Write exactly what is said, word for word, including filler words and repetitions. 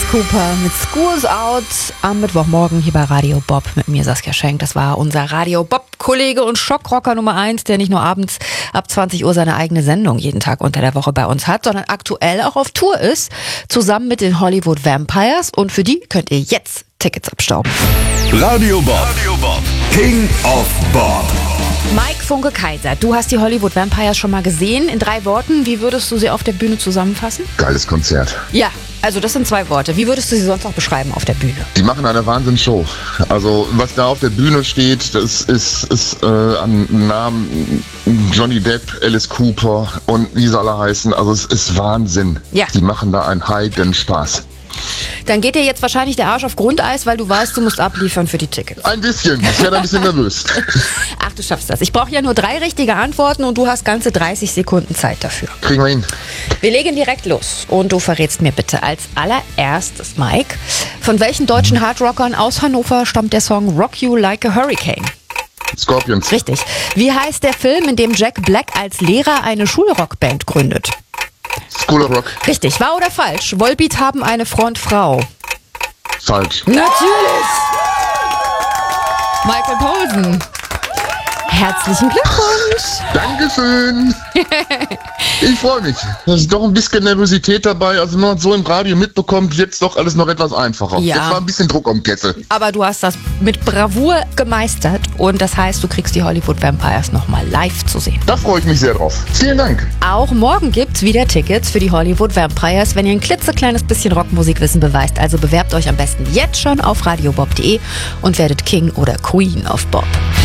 Cooper mit School's Out am Mittwochmorgen hier bei Radio Bob mit mir Saskia Schenk. Das war unser Radio Bob-Kollege und Schockrocker Nummer eins, der nicht nur abends ab zwanzig Uhr seine eigene Sendung jeden Tag unter der Woche bei uns hat, sondern aktuell auch auf Tour ist, zusammen mit den Hollywood Vampires. Und für die könnt ihr jetzt Tickets abstauben. Radio Bob, Radio Bob. King of Bob. Mike Funke-Kaiser, du hast die Hollywood Vampires schon mal gesehen. In drei Worten, wie würdest du sie auf der Bühne zusammenfassen? Geiles Konzert. Ja, also das sind zwei Worte. Wie würdest du sie sonst auch beschreiben auf der Bühne? Die machen eine Wahnsinnsshow. Also was da auf der Bühne steht, das ist, ist äh, an Namen Johnny Depp, Alice Cooper und wie sie alle heißen. Also es ist Wahnsinn. Ja. Die machen da einen Heidenspaß. Dann geht dir jetzt wahrscheinlich der Arsch auf Grundeis, weil du weißt, du musst abliefern für die Tickets. Ein bisschen. Ich werde ein bisschen nervös. Ach, du schaffst das. Ich brauche ja nur drei richtige Antworten und du hast ganze dreißig Sekunden Zeit dafür. Kriegen wir hin. Wir legen direkt los und du verrätst mir bitte als allererstes, Mike, von welchen deutschen Hardrockern aus Hannover stammt der Song Rock You Like a Hurricane? Scorpions. Richtig. Wie heißt der Film, in dem Jack Black als Lehrer eine Schulrockband gründet? School of Rock. Richtig. Wahr oder falsch? Volbeat haben eine Frontfrau. Falsch. Natürlich! Michael Poulsen. Herzlichen Glückwunsch! Dankeschön. Ich freue mich. Da ist doch ein bisschen Nervosität dabei. Also wenn man so im Radio mitbekommt, wird es doch alles noch etwas einfacher. Ja. Jetzt war ein bisschen Druck am Kessel. Aber du hast das mit Bravour gemeistert und das heißt, du kriegst die Hollywood Vampires nochmal live zu sehen. Da freue ich mich sehr drauf. Vielen Dank. Auch morgen gibt's wieder Tickets für die Hollywood Vampires, wenn ihr ein klitzekleines bisschen Rockmusikwissen beweist. Also bewerbt euch am besten jetzt schon auf radiobob punkt de und werdet King oder Queen of Bob.